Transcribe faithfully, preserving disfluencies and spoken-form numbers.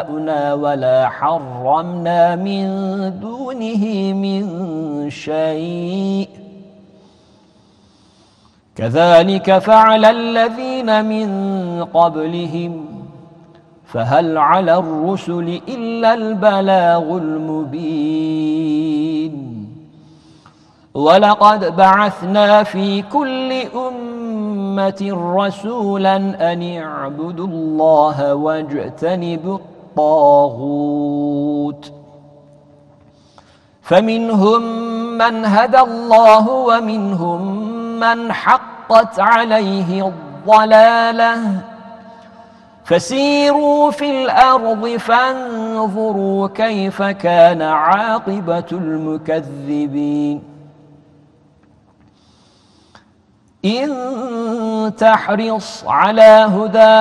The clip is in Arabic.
آباؤنا ولا حرمنا من دونه من شيء كذلك فعل الذين من قبلهم فهل على الرسل إلا البلاغ المبين ولقد بعثنا في كل أمة رسولا أن اعبدوا الله واجتنبوا الطاغوت فمنهم من هدى الله ومنهم من حقت عليه الضلالة فسيروا في الأرض فانظروا كيف كان عاقبة المكذبين إن تحرص على هدى